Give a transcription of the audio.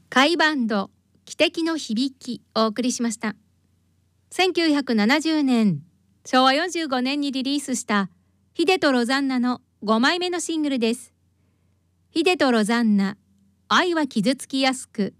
甲斐バンド汽笛の響きをお送りしました。1970年、昭和45年にリリースしたヒデとロザンナの5枚目のシングルです。ヒデとロザンナ、愛は傷つきやすく